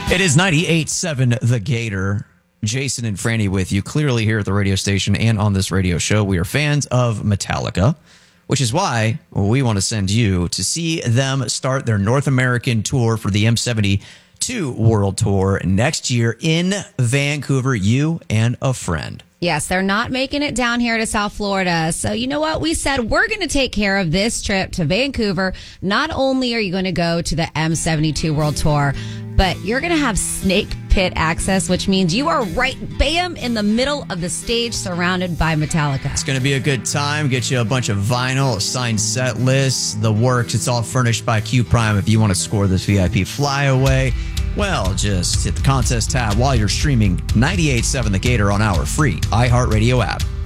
It is 98.7 The Gator. Jason and Franny with you, clearly here at the radio station and on this radio show. We are fans of Metallica, which is why we want to send you to see them start their North American tour for the M72 World Tour next year in Vancouver, you and a friend. Yes, they're not making it down here to South Florida. So you know what? We said we're going to take care of this trip to Vancouver. Not only are you going to go to the M72 World Tour, but you're going to have snake pit access, which means you are right bam in the middle of the stage surrounded by Metallica. It's going to be a good time. Get you a bunch of vinyl, a signed set list, the works. It's all furnished by Q Prime if you want to score this VIP flyaway. Well, just hit the contest tab while you're streaming 98.7 The Gator on our free iHeartRadio app.